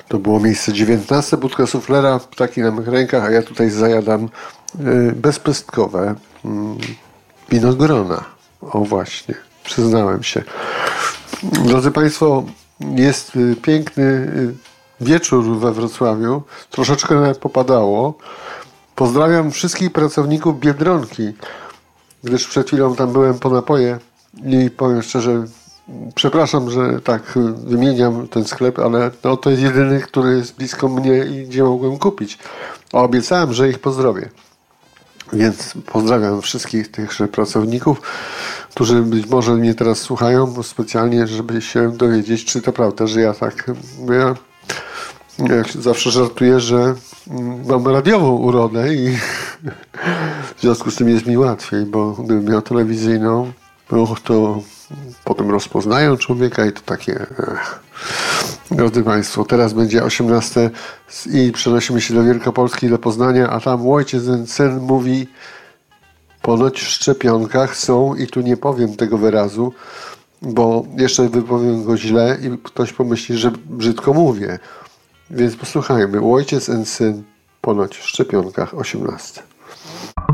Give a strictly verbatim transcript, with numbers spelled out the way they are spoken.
To było miejsce dziewiętnaste, budka suflera, ptaki na mych rękach, a ja tutaj zajadam y, bezpestkowe y, winogrona. O właśnie, przyznałem się. Drodzy Państwo, jest y, piękny y, wieczór we Wrocławiu. Troszeczkę popadało. Pozdrawiam wszystkich pracowników Biedronki, gdyż przed chwilą tam byłem po napoje i powiem szczerze, przepraszam, że tak wymieniam ten sklep, ale no, to jest jedyny, który jest blisko mnie i gdzie mogłem kupić. A obiecałem, że ich pozdrowię. Więc pozdrawiam wszystkich tychże pracowników, którzy być może mnie teraz słuchają specjalnie, żeby się dowiedzieć, czy to prawda, że ja tak... Ja, jak zawsze żartuję, że mam radiową urodę i w związku z tym jest mi łatwiej, bo gdybym miał telewizyjną, to potem rozpoznają człowieka i to takie... Ech. Drodzy Państwo, teraz będzie osiemnaste i przenosimy się do Wielkopolski, do Poznania, a tam ojciec syn mówi, ponoć w szczepionkach są, i tu nie powiem tego wyrazu, bo jeszcze wypowiem go źle i ktoś pomyśli, że brzydko mówię. Więc posłuchajmy. Ojciec i syn ponoć w szczepionkach osiemnaste.